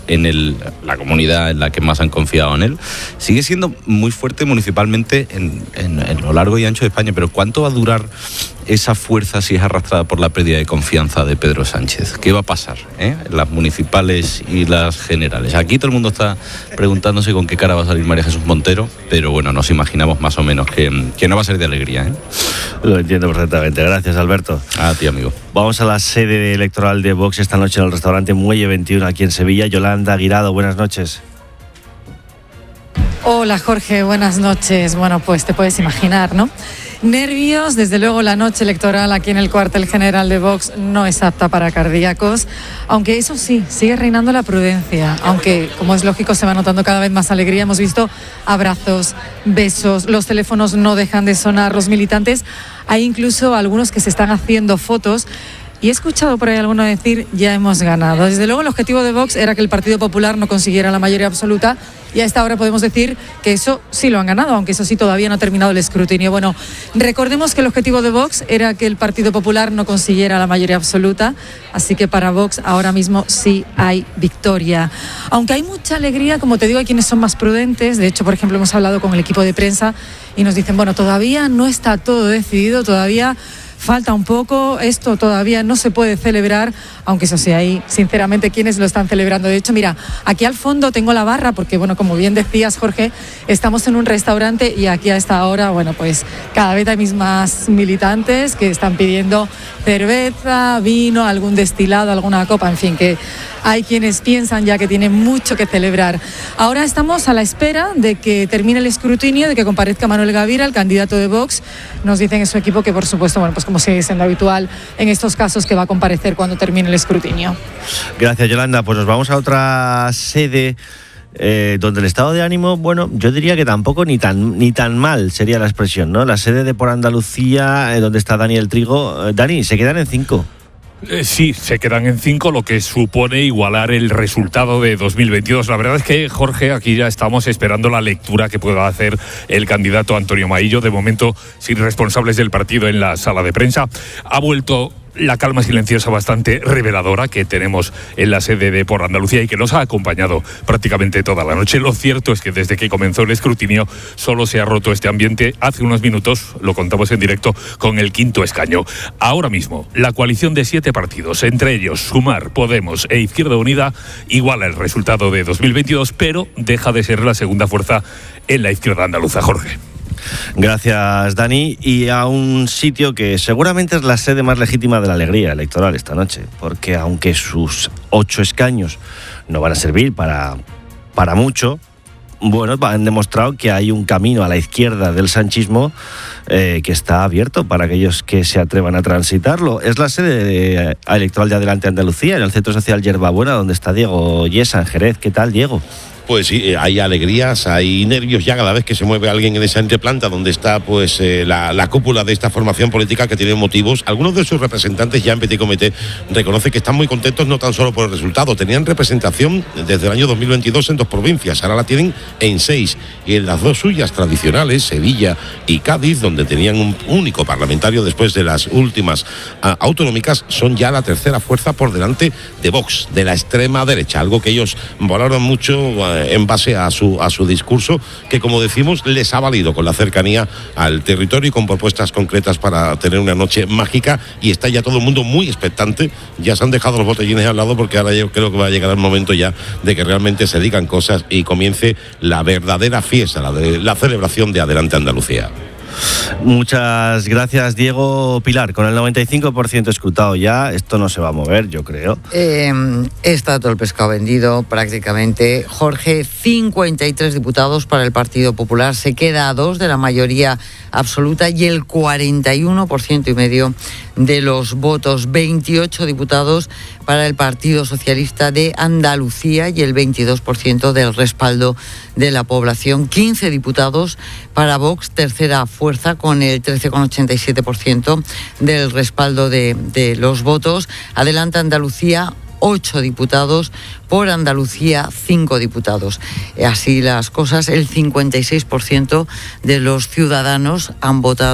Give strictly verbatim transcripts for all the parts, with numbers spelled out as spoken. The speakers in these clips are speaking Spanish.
en el, la comunidad en la que más han confiado en él, sigue siendo muy fuerte municipalmente en, en, en lo largo y ancho de España. Pero ¿cuánto va a durar esa fuerza si es arrastrada por la pérdida de confianza de Pedro Sánchez? ¿Qué va a pasar, eh? Las municipales y las generales. Aquí todo el mundo está preguntándose con qué cara va a salir María Jesús Montero, pero bueno, nos imaginamos más o menos que, que no va a ser de alegría, ¿eh? Lo entiendo perfectamente. Gracias, Alberto. A ti, amigo. Vamos a la sede electoral de Vox esta noche en el restaurante Muelle veintiuno aquí en Sevilla. Yolanda Guirado, buenas noches. Hola, Jorge, buenas noches. Bueno, pues te puedes imaginar, ¿no? Nervios, desde luego la noche electoral aquí en el cuartel general de Vox no es apta para cardíacos, aunque eso sí, sigue reinando la prudencia, aunque como es lógico se va notando cada vez más alegría. Hemos visto abrazos, besos, los teléfonos no dejan de sonar, los militantes, hay incluso algunos que se están haciendo fotos. Y he escuchado por ahí alguno decir, ya hemos ganado. Desde luego el objetivo de Vox era que el Partido Popular no consiguiera la mayoría absoluta y a esta hora podemos decir que eso sí lo han ganado, aunque eso sí todavía no ha terminado el escrutinio. Bueno, recordemos que el objetivo de Vox era que el Partido Popular no consiguiera la mayoría absoluta, así que para Vox ahora mismo sí hay victoria. Aunque hay mucha alegría, como te digo, hay quienes son más prudentes. De hecho, por ejemplo, hemos hablado con el equipo de prensa y nos dicen, bueno, todavía no está todo decidido, todavía falta un poco, esto todavía no se puede celebrar, aunque eso sí, hay sinceramente quienes lo están celebrando. De hecho, mira, aquí al fondo tengo la barra, porque bueno, como bien decías, Jorge, estamos en un restaurante y aquí a esta hora, bueno, pues cada vez hay más militantes que están pidiendo cerveza, vino, algún destilado, alguna copa, en fin, que hay quienes piensan ya que tienen mucho que celebrar. Ahora estamos a la espera de que termine el escrutinio, de que comparezca Manuel Gavira, el candidato de Vox. Nos dicen en su equipo que, por supuesto, bueno, pues como sigue siendo habitual en estos casos, que va a comparecer cuando termine el escrutinio. Gracias, Yolanda. Pues nos vamos a otra sede eh, donde el estado de ánimo, bueno, yo diría que tampoco ni tan ni tan mal sería la expresión, ¿no? La sede de Por Andalucía, eh, donde está Daniel Trigo. Eh, Dani, se quedan en cinco. Eh, sí, se quedan en cinco, lo que supone igualar el resultado de dos mil veintidós. La verdad es que, Jorge, aquí ya estamos esperando la lectura que pueda hacer el candidato Antonio Maillo, de momento sin responsables del partido en la sala de prensa. Ha vuelto la calma silenciosa bastante reveladora que tenemos en la sede de Por Andalucía y que nos ha acompañado prácticamente toda la noche. Lo cierto es que desde que comenzó el escrutinio solo se ha roto este ambiente. Hace unos minutos, lo contamos en directo, con el quinto escaño. Ahora mismo, la coalición de siete partidos, entre ellos Sumar, Podemos e Izquierda Unida, iguala el resultado de dos mil veintidós, pero deja de ser la segunda fuerza en la izquierda andaluza, Jorge. Gracias, Dani. Y a un sitio que seguramente es la sede más legítima de la alegría electoral esta noche, porque aunque sus ocho escaños no van a servir para, para mucho, bueno, han demostrado que hay un camino a la izquierda del sanchismo eh, que está abierto para aquellos que se atrevan a transitarlo. Es la sede de, electoral de Adelante Andalucía, en el Centro Social Yerbabuena, donde está Diego Yesa, en Jerez. ¿Qué tal, Diego? Pues sí, hay alegrías, hay nervios ya cada vez que se mueve alguien en esa entreplanta donde está pues eh, la, la cúpula de esta formación política, que tiene motivos. Algunos de sus representantes ya en Petit Comité reconocen que están muy contentos, no tan solo por el resultado. Tenían representación desde el año dos mil veintidós en dos provincias, ahora la tienen en seis. Y en las dos suyas tradicionales, Sevilla y Cádiz, donde tenían un único parlamentario después de las últimas uh, autonómicas, son ya la tercera fuerza por delante de Vox, de la extrema derecha, algo que ellos valoran mucho uh, en base a su a su discurso, que, como decimos, les ha valido con la cercanía al territorio y con propuestas concretas para tener una noche mágica. Y está ya todo el mundo muy expectante. Ya se han dejado los botellines al lado, porque ahora yo creo que va a llegar el momento ya de que realmente se digan cosas y comience la verdadera fiesta, la, de, la celebración de Adelante Andalucía. Muchas gracias, Diego. Pilar, con el noventa y cinco por ciento escrutado ya, esto no se va a mover, yo creo. Eh, está todo el pescado vendido prácticamente. Jorge, cincuenta y tres diputados para el Partido Popular, se queda a dos de la mayoría absoluta y el cuarenta y uno por ciento y medio de los votos. veintiocho diputados para el Partido Socialista de Andalucía y el veintidós por ciento del respaldo de la población. quince diputados para Vox, tercera fuerza, con el trece coma ochenta y siete por ciento del respaldo de, de los votos. Adelante Andalucía, ocho diputados, por Andalucía cinco diputados. Así las cosas, el cincuenta y seis por ciento de los ciudadanos han votado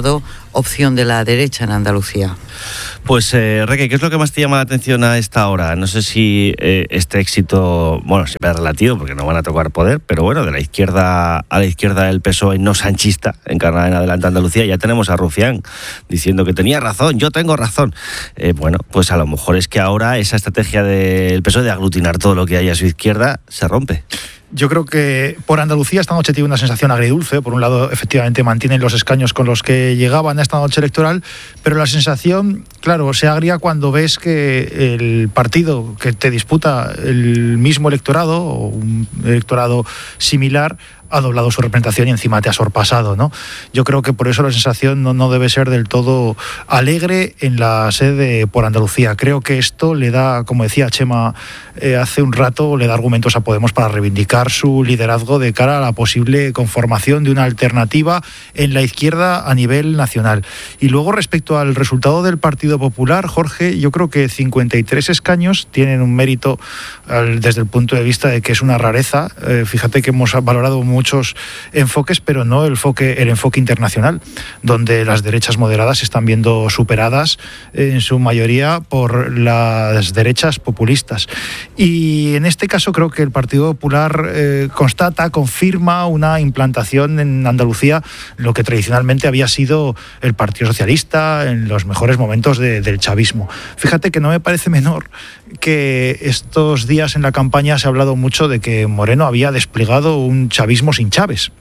opción de la derecha en Andalucía. Pues, eh, Reque, ¿qué es lo que más te llama la atención a esta hora? No sé si eh, este éxito, bueno, siempre es relativo porque no van a tocar poder, pero bueno, de la izquierda a la izquierda el P S O E no sanchista encarna en Adelante Andalucía. Ya tenemos a Rufián diciendo que tenía razón, yo tengo razón. Eh, bueno, pues a lo mejor es que ahora esa estrategia del P S O E de aglutinar todo lo que hay a su izquierda se rompe. Yo creo que por Andalucía esta noche tiene una sensación agridulce. Por un lado, efectivamente, mantienen los escaños con los que llegaban a esta noche electoral, pero la sensación, claro, se agria cuando ves que el partido que te disputa el mismo electorado o un electorado similar ha doblado su representación y encima te ha sorpasado, ¿no? Yo creo que por eso la sensación no, no debe ser del todo alegre en la sede por Andalucía. Creo que esto le da, como decía Chema eh, hace un rato, le da argumentos a Podemos para reivindicar su liderazgo de cara a la posible conformación de una alternativa en la izquierda a nivel nacional. Y luego, respecto al resultado del Partido Popular, Jorge, yo creo que cincuenta y tres escaños tienen un mérito al, desde el punto de vista de que es una rareza. Eh, fíjate que hemos valorado mucho muchos enfoques, pero no el enfoque, el enfoque internacional, donde las derechas moderadas se están viendo superadas en su mayoría por las derechas populistas. Y en este caso creo que el Partido Popular eh, constata, confirma una implantación en Andalucía, lo que tradicionalmente había sido el Partido Socialista en los mejores momentos de, del chavismo. Fíjate que no me parece menor que estos días en la campaña se ha hablado mucho de que Moreno había desplegado un chavismo sin Chávez.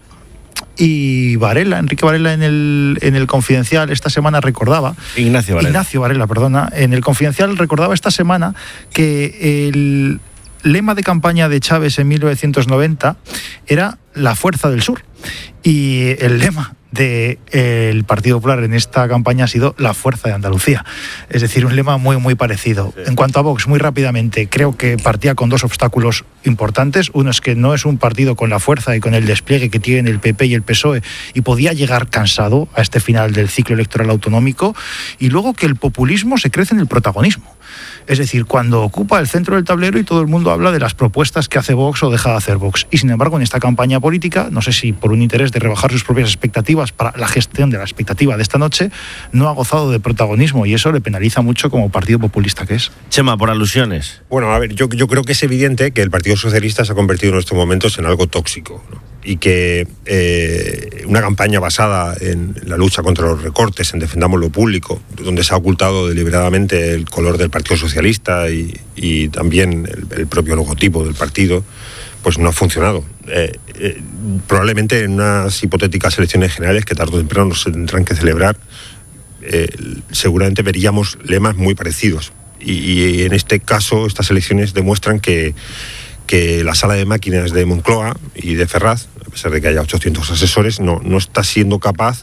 Y Varela, Enrique Varela en el, en el Confidencial esta semana recordaba... Ignacio Varela. Ignacio Varela, perdona. En el Confidencial recordaba esta semana que el lema de campaña de Chávez en mil novecientos noventa era la fuerza del sur. Y el lema del de Partido Popular en esta campaña ha sido la fuerza de Andalucía. Es decir, un lema muy, muy parecido. En cuanto a Vox, muy rápidamente, creo que partía con dos obstáculos importantes. Uno es que no es un partido con la fuerza y con el despliegue que tienen el P P y el P S O E y podía llegar cansado a este final del ciclo electoral autonómico. Y luego que el populismo se crece en el protagonismo. Es decir, cuando ocupa el centro del tablero y todo el mundo habla de las propuestas que hace Vox o deja de hacer Vox. Y sin embargo, en esta campaña política, no sé si por un interés de rebajar sus propias expectativas para la gestión de la expectativa de esta noche, no ha gozado de protagonismo y eso le penaliza mucho como partido populista que es. Chema, por alusiones. Bueno, a ver, yo, yo creo que es evidente que el Partido Socialista se ha convertido en estos momentos en algo tóxico, ¿no? Y que eh, una campaña basada en la lucha contra los recortes, en defendamos lo público, donde se ha ocultado deliberadamente el color del Partido Socialista y, y también el, el propio logotipo del partido, pues no ha funcionado. Eh, eh, probablemente en unas hipotéticas elecciones generales que tarde o temprano se tendrán que celebrar, eh, seguramente veríamos lemas muy parecidos. Y, y en este caso, estas elecciones demuestran que que la sala de máquinas de Moncloa y de Ferraz, a pesar de que haya ochocientos asesores, no, no está siendo capaz,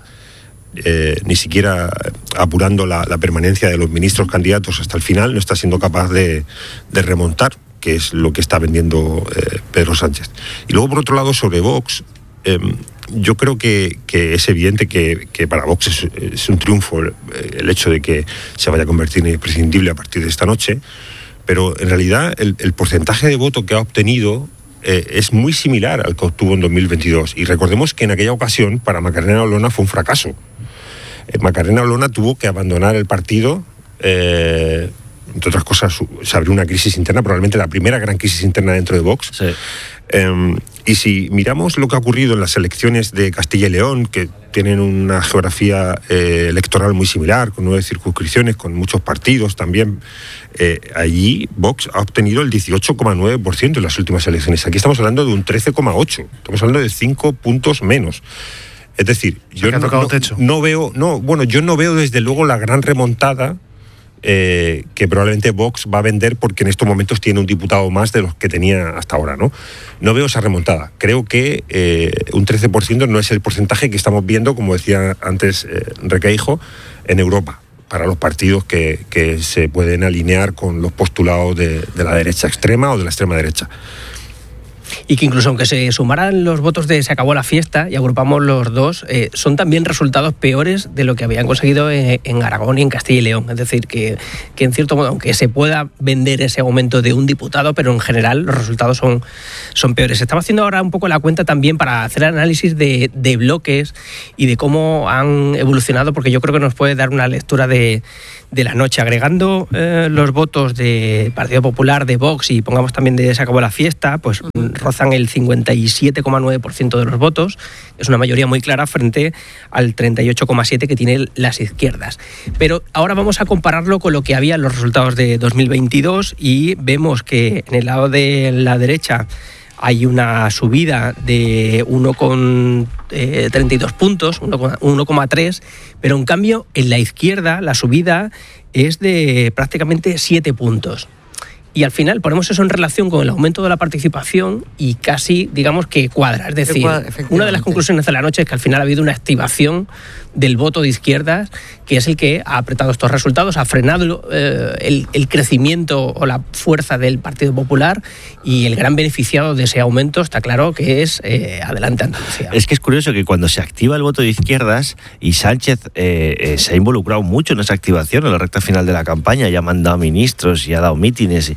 eh, ni siquiera apurando la, la permanencia de los ministros candidatos hasta el final, no está siendo capaz de, de remontar, que es lo que está vendiendo eh, Pedro Sánchez. Y luego, por otro lado, sobre Vox, eh, yo creo que, que es evidente que, que para Vox es, es un triunfo el, el hecho de que se vaya a convertir en imprescindible a partir de esta noche. Pero en realidad el, el porcentaje de voto que ha obtenido eh, es muy similar al que obtuvo en dos mil veintidós. Y recordemos que en aquella ocasión para Macarena Olona fue un fracaso. Eh, Macarena Olona tuvo que abandonar el partido, eh, entre otras cosas se abrió una crisis interna, probablemente la primera gran crisis interna dentro de Vox. Sí. Eh, y si miramos lo que ha ocurrido en las elecciones de Castilla y León, que tienen una geografía eh, electoral muy similar, con nueve circunscripciones, con muchos partidos también, eh, allí Vox ha obtenido el dieciocho coma nueve por ciento en las últimas elecciones. Aquí estamos hablando de un trece coma ocho por ciento, estamos hablando de cinco puntos menos. Es decir, yo no, no, no veo, no, bueno, yo no veo desde luego la gran remontada Eh, que probablemente Vox va a vender porque en estos momentos tiene un diputado más de los que tenía hasta ahora, ¿no? No veo esa remontada. Creo que eh, un trece por ciento no es el porcentaje que estamos viendo, como decía antes eh, Requeijo, en Europa, para los partidos que, que se pueden alinear con los postulados de, de la derecha extrema o de la extrema derecha. y que incluso aunque se sumaran los votos de Se acabó la fiesta y agrupamos los dos, eh, son también resultados peores de lo que habían conseguido en, en Aragón y en Castilla y León. Es decir, que, que en cierto modo, aunque se pueda vender ese aumento de un diputado, pero en general los resultados son, son peores. Estaba haciendo ahora un poco la cuenta también para hacer análisis de, de bloques y de cómo han evolucionado, porque yo creo que nos puede dar una lectura de, de la noche. Agregando eh, los votos de Partido Popular, de Vox y pongamos también de Se acabó la fiesta, pues rozan el cincuenta y siete coma nueve por ciento de los votos. Es una mayoría muy clara frente al treinta y ocho coma siete por ciento que tienen las izquierdas. Pero ahora vamos a compararlo con lo que había en los resultados de dos mil veintidós y vemos que en el lado de la derecha hay una subida de uno coma treinta y dos puntos, uno coma tres, pero en cambio en la izquierda la subida es de prácticamente siete puntos. Y al final ponemos eso en relación con el aumento de la participación y casi, digamos, que cuadra. Es decir, una de las conclusiones de la noche es que al final ha habido una activación del voto de izquierdas, que es el que ha apretado estos resultados, ha frenado eh, el, el crecimiento o la fuerza del Partido Popular, y el gran beneficiado de ese aumento está claro que es eh, Adelante Andalucía. Es que es curioso que cuando se activa el voto de izquierdas, y Sánchez eh, eh, se ha involucrado mucho en esa activación en la recta final de la campaña, ya ha mandado ministros y ha dado mítines,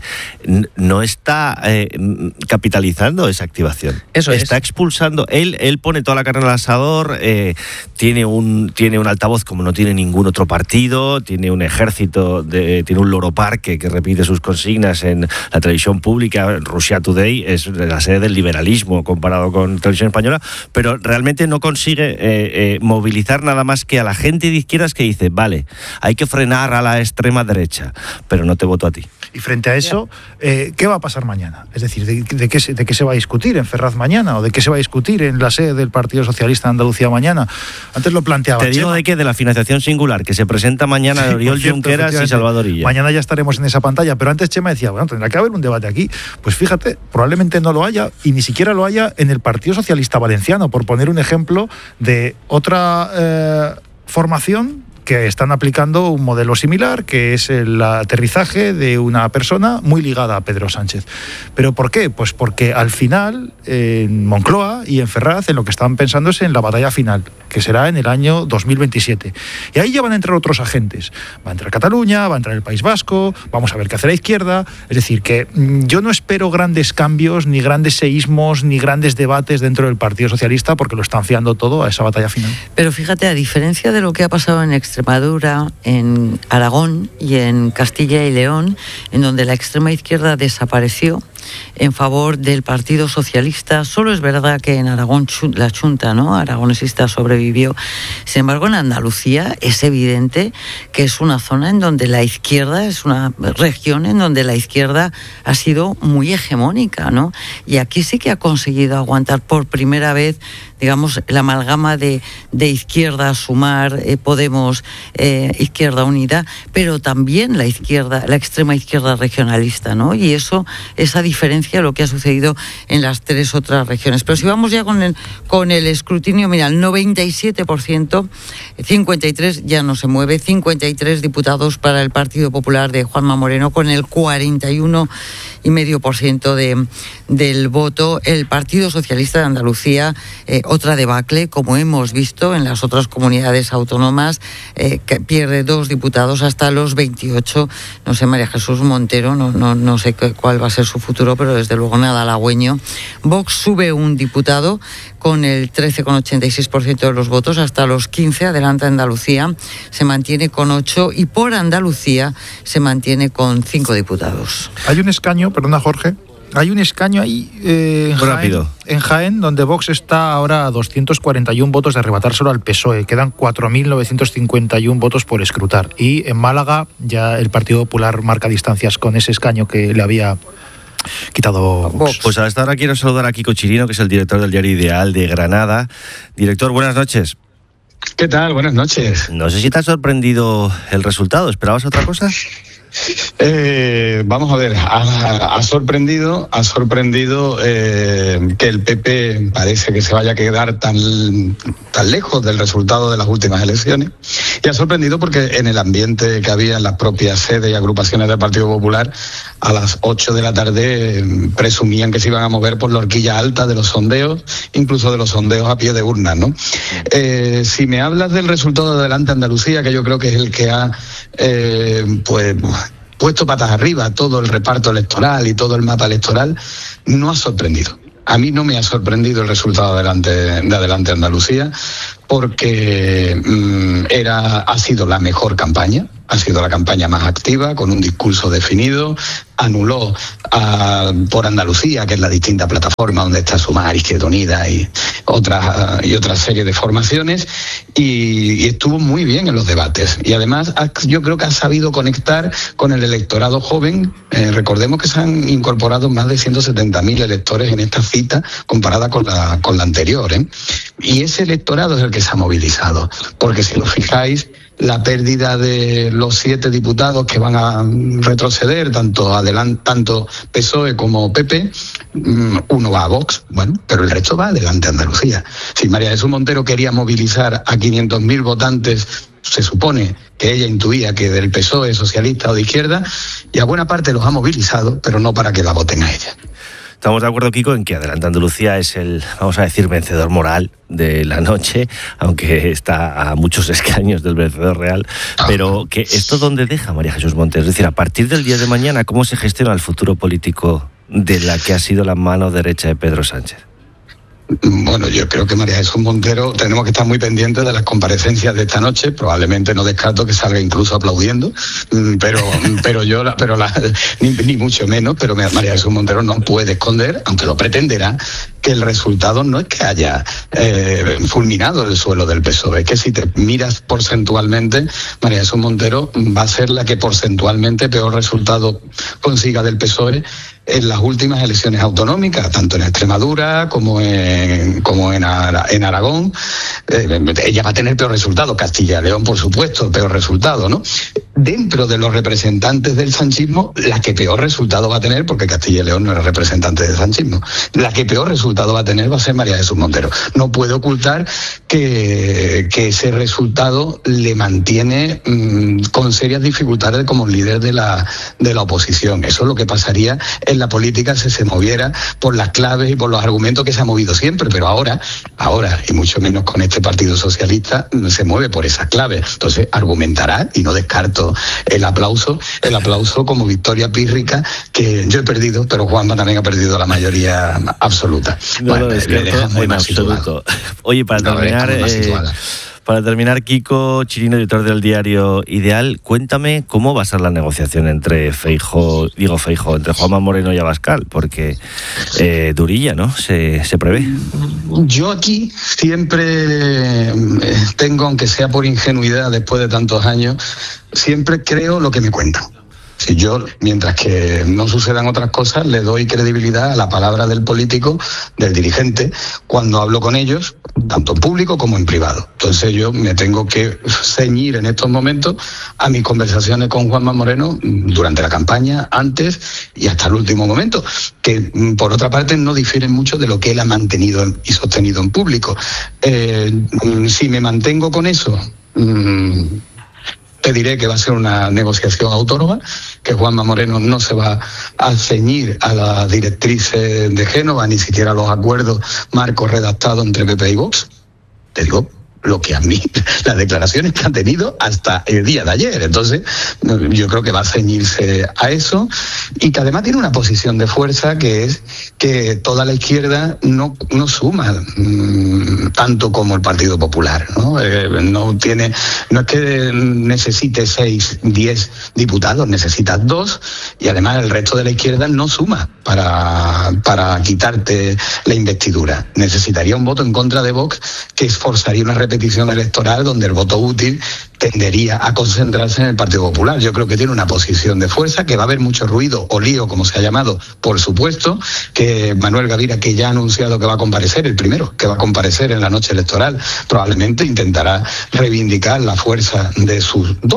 no está eh, capitalizando esa activación. Eso está es. expulsando, él, él pone toda la carne al asador, eh, tiene un tiene un altavoz como no tiene ningún otro partido, tiene un ejército, de, tiene un loro parque que repite sus consignas en la televisión pública. Russia Today es la sede del liberalismo comparado con televisión española, pero realmente no consigue eh, eh, movilizar nada más que a la gente de izquierdas que dice, vale, hay que frenar a la extrema derecha, pero no te voto a ti. Y frente a eso, eh, ¿qué va a pasar mañana? Es decir, ¿de, de, qué se, ¿de qué se va a discutir en Ferraz mañana? ¿O de qué se va a discutir en la sede del Partido Socialista de Andalucía mañana? Antes lo planteaba. Te digo Chema. De qué, de la financiación singular, que se presenta mañana de Oriol sí, Junqueras y Salvador Illa. Mañana ya estaremos en esa pantalla, pero antes Chema decía, bueno, tendrá que haber un debate aquí. Pues fíjate, probablemente no lo haya, y ni siquiera lo haya en el Partido Socialista Valenciano, por poner un ejemplo de otra eh, formación que están aplicando un modelo similar, que es el aterrizaje de una persona muy ligada a Pedro Sánchez. ¿Pero por qué? Pues porque al final, en Moncloa y en Ferraz, en lo que están pensando es en la batalla final, que será en el año dos mil veintisiete. Y ahí ya van a entrar otros agentes. Va a entrar Cataluña, va a entrar el País Vasco, vamos a ver qué hace la izquierda. Es decir, que yo no espero grandes cambios, ni grandes seísmos, ni grandes debates dentro del Partido Socialista, porque lo están fiando todo a esa batalla final. Pero fíjate, a diferencia de lo que ha pasado en Extremadura, en Aragón y en Castilla y León, en donde la extrema izquierda desapareció en favor del Partido Socialista. Solo es verdad que en Aragón la Chunta, ¿no?, aragonesista, sobrevivió. Sin embargo, en Andalucía es evidente que es una zona en donde la izquierda, es una región en donde la izquierda ha sido muy hegemónica, ¿no? Y aquí sí que ha conseguido aguantar por primera vez, digamos, la amalgama de, de izquierda, Sumar, eh, Podemos, eh, Izquierda Unida, pero también la izquierda, la extrema izquierda regionalista, ¿no? Y eso, esa diferencia de lo que ha sucedido en las tres otras regiones. Pero si vamos ya con el, con el escrutinio, mira, el noventa y siete por ciento, cincuenta y tres ya no se mueve, cincuenta y tres diputados para el Partido Popular de Juanma Moreno, con el cuarenta y uno coma cinco por ciento de, del voto. El Partido Socialista de Andalucía, eh, otra debacle, como hemos visto en las otras comunidades autónomas, eh, que pierde dos diputados hasta los veintiocho. No sé, María Jesús Montero, no, no, no sé cuál va a ser su futuro, pero desde luego nada halagüeño. Vox sube un diputado con el trece coma ochenta y seis por ciento de los votos hasta los quince. Adelante Andalucía se mantiene con ocho, y por Andalucía se mantiene con cinco diputados. Hay un escaño, perdona Jorge, hay un escaño ahí eh, en, Jaén, en Jaén, donde Vox está ahora a doscientos cuarenta y uno votos de arrebatárselo al P S O E. Quedan cuatro mil novecientos cincuenta y uno votos por escrutar. Y en Málaga ya el Partido Popular marca distancias con ese escaño que le había quitado Vox. Pues hasta ahora quiero saludar a Kiko Chirino, que es el director del diario Ideal de Granada. Director, buenas noches. ¿Qué tal? Buenas noches. No sé si te ha sorprendido el resultado. ¿Esperabas otra cosa? Eh, vamos a ver, ha, ha sorprendido, ha sorprendido eh, que el P P parece que se vaya a quedar tan, tan lejos del resultado de las últimas elecciones, y ha sorprendido porque en el ambiente que había en las propias sedes y agrupaciones del Partido Popular, a las ocho de la tarde eh, presumían que se iban a mover por la horquilla alta de los sondeos, incluso de los sondeos a pie de urna, ¿no? Eh, si me hablas del resultado de Adelante Andalucía, que yo creo que es el que ha eh, pues puesto patas arriba todo el reparto electoral y todo el mapa electoral, no ha sorprendido. A mí no me ha sorprendido el resultado de Adelante, de Adelante Andalucía, porque mmm, era, ha sido la mejor campaña, ha sido la campaña más activa, con un discurso definido, anuló a Por Andalucía, que es la distinta plataforma donde está Sumar, Izquierda Unida y otras y otra serie de formaciones, y, y estuvo muy bien en los debates. Y además ha, yo creo que ha sabido conectar con el electorado joven. Eh, recordemos que se han incorporado más de ciento setenta mil electores en esta cita comparada con la, con la anterior, ¿eh? Y ese electorado es el que se ha movilizado, porque si os fijáis, la pérdida de los siete diputados que van a retroceder, tanto adelante, tanto P S O E como P P, uno va a Vox, bueno, pero el resto va Adelante Andalucía. Si María Jesús Montero quería movilizar a quinientos mil votantes, se supone que ella intuía que del P S O E, socialista o de izquierda, y a buena parte los ha movilizado, pero no para que la voten a ella. Estamos de acuerdo, Kiko, en que Adelante Andalucía es el, vamos a decir, vencedor moral de la noche, aunque está a muchos escaños del vencedor real. Pero que ¿esto dónde deja María Jesús Montero? Es decir, a partir del día de mañana, ¿cómo se gestiona el futuro político de la que ha sido la mano derecha de Pedro Sánchez? Bueno, yo creo que María Jesús Montero tenemos que estar muy pendientes de las comparecencias de esta noche. Probablemente no descarto que salga incluso aplaudiendo, pero pero yo pero la, ni, ni mucho menos. Pero María Jesús Montero no puede esconder, aunque lo pretenderá, que el resultado no es que haya eh, fulminado el suelo del P S O E. Es que si te miras porcentualmente, María Jesús Montero va a ser la que porcentualmente peor resultado consiga del P S O E en las últimas elecciones autonómicas, tanto en Extremadura como en, como en, Ara, en Aragón. Eh, ella va a tener peor resultado. Castilla y León, por supuesto, peor resultado, ¿no? Dentro de los representantes del sanchismo, la que peor resultado va a tener, porque Castilla y León no era representante del sanchismo, la que peor resultado va a tener va a ser María Jesús Montero. No puede ocultar que, que ese resultado le mantiene mmm, con serias dificultades como líder de la, de la oposición. Eso es lo que pasaría en la política si se moviera por las claves y por los argumentos que se ha movido siempre, pero ahora, ahora, y mucho menos con este Partido Socialista, se mueve por esas claves. Entonces argumentará, y no descarto el aplauso, el aplauso como victoria pírrica, que yo he perdido, pero Juanma también ha perdido la mayoría absoluta. No bueno, lo le deja muy mal situado. Oye, para no, terminar, eh, para terminar, Kiko Chirino, editor del diario Ideal, cuéntame cómo va a ser la negociación entre Feijóo, digo Feijóo, entre Juanma Moreno y Abascal, porque eh, durilla, ¿no? Se, se prevé. Yo aquí siempre tengo, aunque sea por ingenuidad después de tantos años, siempre creo lo que me cuentan. Si yo, mientras que no sucedan otras cosas, le doy credibilidad a la palabra del político, del dirigente, cuando hablo con ellos, tanto en público como en privado. Entonces yo me tengo que ceñir en estos momentos a mis conversaciones con Juanma Moreno durante la campaña, antes y hasta el último momento, que por otra parte no difieren mucho de lo que él ha mantenido y sostenido en público. Eh, si me mantengo con eso, mmm, te diré que va a ser una negociación autónoma, que Juanma Moreno no se va a ceñir a las directrices de Génova, ni siquiera a los acuerdos marcos redactados entre P P y Vox. Te digo lo que a mí, las declaraciones que han tenido hasta el día de ayer. Entonces, yo creo que va a ceñirse a eso, y que además tiene una posición de fuerza, que es que toda la izquierda no, no suma mmm, tanto como el Partido Popular, ¿no? Eh, no tiene, no es que necesite seis, diez diputados, necesita dos, y además el resto de la izquierda no suma para, para quitarte la investidura. Necesitaría un voto en contra de Vox, que esforzaría una repetición electoral donde el voto útil tendería a concentrarse en el Partido Popular. Yo creo que tiene una posición de fuerza, que va a haber mucho ruido o lío, como se ha llamado, por supuesto, que Manuel Gavira, que ya ha anunciado que va a comparecer, el primero que va a comparecer en la noche electoral, probablemente intentará reivindicar la fuerza de sus dos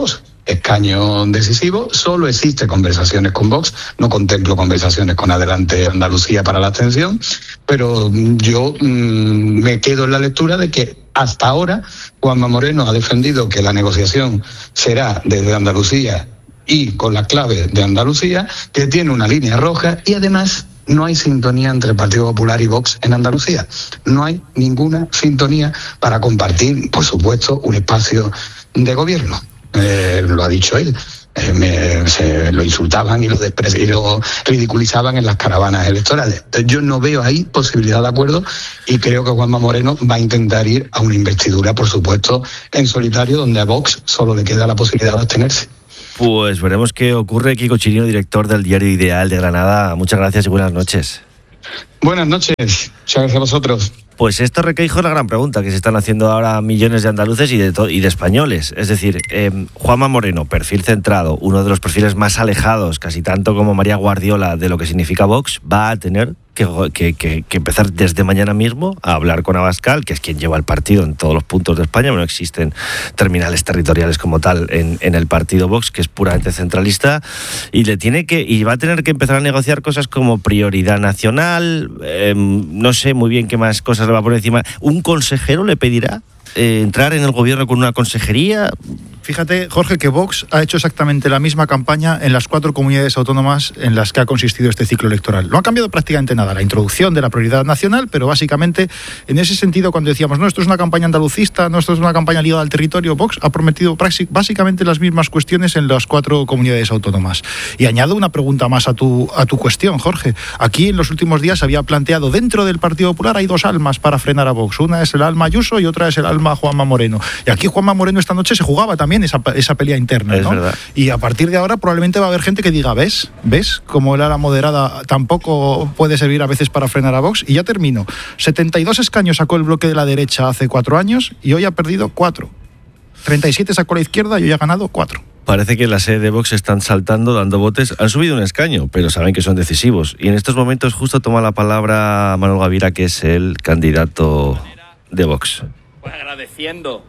escaño decisivo. Solo existe conversaciones con Vox, no contemplo conversaciones con Adelante Andalucía para la abstención, pero yo mmm, me quedo en la lectura de que hasta ahora Juanma Moreno ha defendido que la negociación será desde Andalucía y con la clave de Andalucía, que tiene una línea roja, y además no hay sintonía entre el Partido Popular y Vox en Andalucía. No hay ninguna sintonía para compartir, por supuesto, un espacio de gobierno. Eh, lo ha dicho él. Eh, me, se lo insultaban y lo, despre- y lo ridiculizaban en las caravanas electorales. Entonces, yo no veo ahí posibilidad de acuerdo y creo que Juanma Moreno va a intentar ir a una investidura, por supuesto, en solitario, donde a Vox solo le queda la posibilidad de abstenerse. Pues veremos qué ocurre. Kiko Chirino, director del diario Ideal de Granada. Muchas gracias y buenas noches. Buenas noches. Muchas gracias a vosotros. Pues esto, Requeijo, es la gran pregunta que se están haciendo ahora millones de andaluces y de, to- y de españoles. Es decir, eh, Juanma Moreno, perfil centrado, uno de los perfiles más alejados, casi tanto como María Guardiola, de lo que significa Vox, va a tener que, que, que, que empezar desde mañana mismo a hablar con Abascal, que es quien lleva el partido en todos los puntos de España. No existen terminales territoriales como tal en, en el partido Vox, que es puramente centralista, y le tiene que y va a tener que empezar a negociar cosas como prioridad nacional, eh, no sé muy bien qué más cosas le va a poner encima. ¿Un consejero le pedirá eh, entrar en el gobierno con una consejería? Fíjate, Jorge, que Vox ha hecho exactamente la misma campaña en las cuatro comunidades autónomas en las que ha consistido este ciclo electoral. No ha cambiado prácticamente nada, la introducción de la prioridad nacional, pero básicamente, en ese sentido, cuando decíamos, no, esto es una campaña andalucista, no, esto es una campaña ligada al territorio, Vox ha prometido básicamente las mismas cuestiones en las cuatro comunidades autónomas. Y añado una pregunta más a tu, a tu cuestión, Jorge. Aquí, en los últimos días, se había planteado, dentro del Partido Popular hay dos almas para frenar a Vox. Una es el alma Ayuso y otra es el alma Juanma Moreno. Y aquí Juanma Moreno esta noche se jugaba también esa, esa pelea interna, ¿no? Y a partir de ahora probablemente va a haber gente que diga, ¿ves? ¿Ves? Como el ala moderada tampoco puede servir a veces para frenar a Vox. Y ya termino. setenta y dos escaños sacó el bloque de la derecha hace cuatro años y hoy ha perdido cuatro. treinta y siete sacó la izquierda y hoy ha ganado cuatro. Parece que en la sede de Vox están saltando, dando botes. Han subido un escaño, pero saben que son decisivos. Y en estos momentos justo toma la palabra Manuel Gavira, que es el candidato de Vox. Pues agradeciendo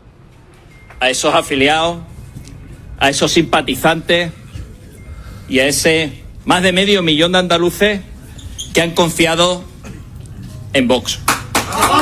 a esos afiliados, a esos simpatizantes y a ese más de medio millón de andaluces que han confiado en Vox.